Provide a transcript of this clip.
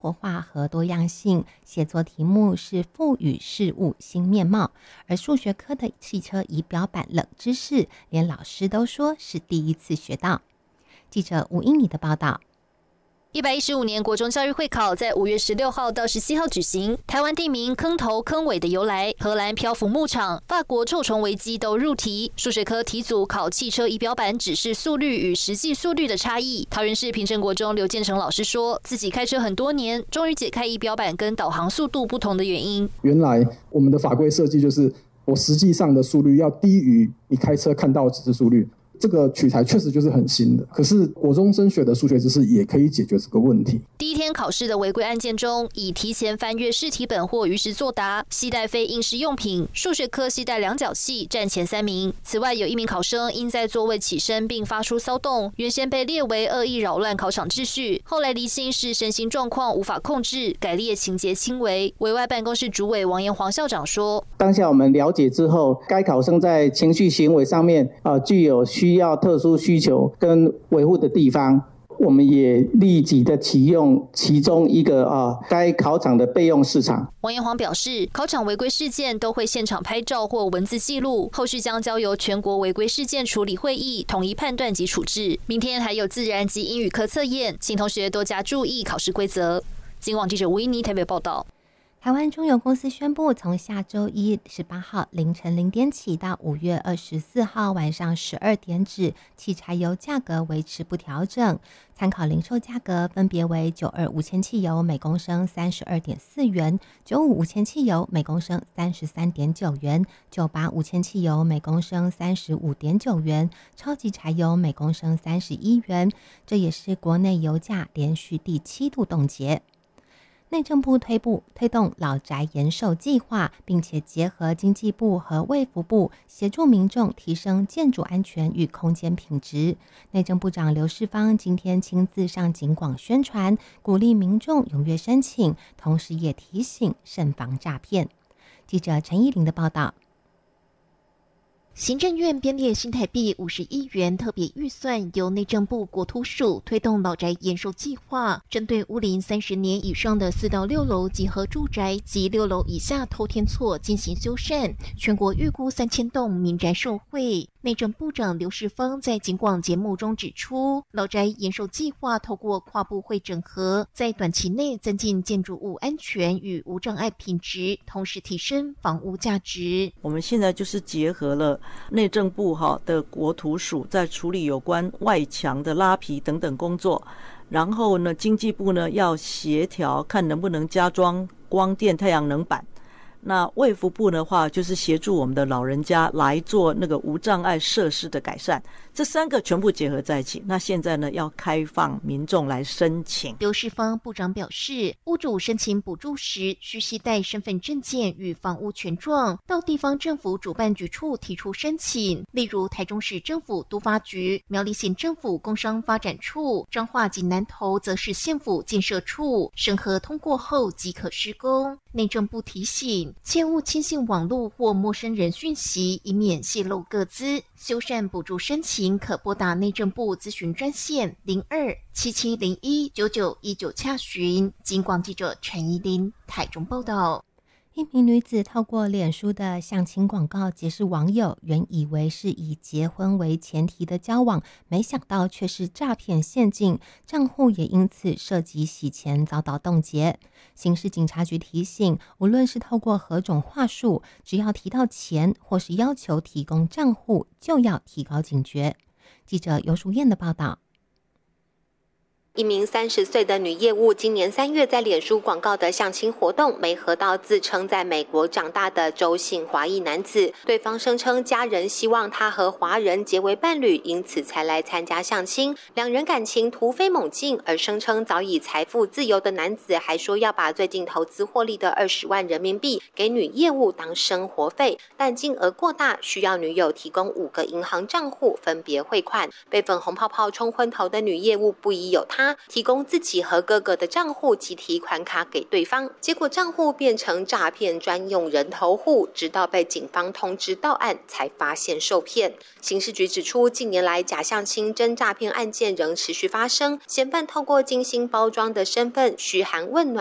活化和多样性，写作题目是赋予事物新面貌。而数学科的汽车仪表板冷知识，连老师都说是第一次学到。记者吴英妮的报道。 115年国中教育会考在5月16号到17号举行。台湾地名坑头坑尾的由来，荷兰漂浮牧场、法国臭虫危机都入题。数学科题组考汽车仪表板指示速率与实际速率的差异。桃园市平镇国中刘建成老师说，自己开车很多年，终于解开仪表板跟导航速度不同的原因。 原来我们的法规设计就是我实际上的速率要低于你开车看到的指示速率。这个取材确实就是很新的，可是国中生学的数学知识也可以解决这个问题。 第一天考试的违规案件中，以提前翻阅试题本或逾时作答、携带非应试用品、数学科携带量角器占前3名。此外，有1名考生因在座位起身并发出骚动，原先被列为恶意扰乱考场秩序，后来厘清是身心状况无法控制，改列情节轻微。委外办公室主委王延煌校长说， 当下我们了解之后，该考生在情绪行为上面具有需要特殊需求跟维护的地方，我们也立即的启用其中一个该考场的备用市场。 王延煌表示，考场违规事件都会现场拍照或文字记录，后续将交由全国违规事件处理会议统一判断及处置。明天还有自然及英语科测验，请同学多加注意考试规则。今网记者吴依妮台北报道。 台湾中油公司宣布，从下周一18号凌晨0点起到5月24号晚上12点止，汽柴油价格维持不调整。参考零售价格分别为92无铅汽油每公升32.4元，95无铅汽油每公升33.9元，98无铅汽油每公升35.9元，超级柴油每公升31元。这也是国内油价连续第7度冻结。内政部推动老宅延寿计划，并且结合经济部和卫福部协助民众提升建筑安全与空间品质。内政部长刘世芳今天亲自上警广宣传，鼓励民众踊跃申请，同时也提醒慎防诈骗。记者陈依玲的报道。 行政院编列新台币50亿元特别预算，由内政部国土署推动老宅延寿计划，针对屋龄30年以上的4到6楼集合住宅及6楼以下透天厝进行修缮，全国预估3000栋民宅受惠。内政部长刘世芳在警广节目中指出，老宅延寿计划透过跨部会整合，在短期内增进建筑物安全与无障碍品质，同时提升房屋价值。 我们现在就是结合了内政部的国土署在处理有关外墙的拉皮等等工作，然后呢，经济部呢要协调看能不能加装光电太阳能板。那卫福部的话，就是协助我们的老人家来做那个无障碍设施的改善，这3个全部结合在一起。那现在呢，要开放民众来申请。 刘世芳部长表示，屋主申请补助时需携带身份证件与房屋权状，到地方政府主办局处提出申请，例如台中市政府都发局、苗栗县政府工商发展处、彰化及南投则是县府建设处，审核通过后即可施工。内政部提醒，切勿轻信网络或陌生人讯息，以免泄露个资。修缮补助申请可拨打内政部咨询专线02-7701-9919洽询。警广记者陈怡琳台中报道。 一名女子透过脸书的相亲广告结识网友，原以为是以结婚为前提的交往，没想到却是诈骗陷阱，账户也因此涉及洗钱遭到冻结。刑事警察局提醒，无论是透过何种话术，只要提到钱或是要求提供账户，就要提高警觉。记者尤淑燕的报道。 一名30岁的女业务，今年3月在脸书广告的相亲活动，媒合到自称在美国长大的周姓华裔男子。对方声称家人希望他和华人结为伴侣，因此才来参加相亲。两人感情突飞猛进，而声称早已财富自由的男子还说要把最近投资获利的20万人民币给女业务当生活费，但金额过大，需要女友提供5个银行账户分别汇款。被粉红泡泡冲昏头的女业务不疑有他。 他提供自己和哥哥的账户及提款卡给对方，结果账户变成诈骗专用人头户，直到被警方通知到案才发现受骗。刑事局指出，近年来假相亲真诈骗案件仍持续发生，嫌犯透过精心包装的身份嘘寒问暖，